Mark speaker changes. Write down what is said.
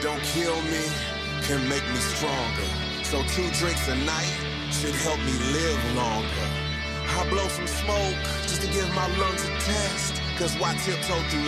Speaker 1: don't kill me, can make me stronger. So 2 drinks a night should help me live longer. I blow some smoke just to give my lungs a test. Cause why tiptoe through